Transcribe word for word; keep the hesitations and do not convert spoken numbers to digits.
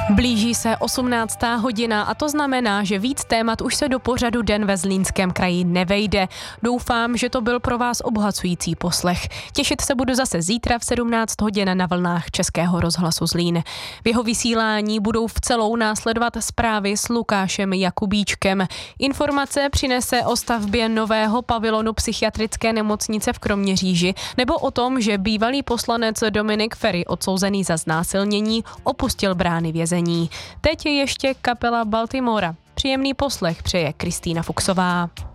Blíží se osmnáctá hodina a to znamená, že víc témat už se do pořadu Den ve Zlínském kraji nevejde. Doufám, že to byl pro vás obohacující poslech. Těšit se budu zase zítra v sedmnáct hodin na vlnách Českého rozhlasu Zlín. V jeho vysílání budou v celou následovat zprávy s Lukášem Jakubíčkem. Informace přinese o stavbě nového pavilonu psychiatrické nemocnice v Kroměříži nebo o tom, že bývalý poslanec Dominik Feri, odsouzený za znásilnění, opustil brány vězení. Teď je ještě kapela Baltimora. Příjemný poslech přeje Kristýna Fuchsová.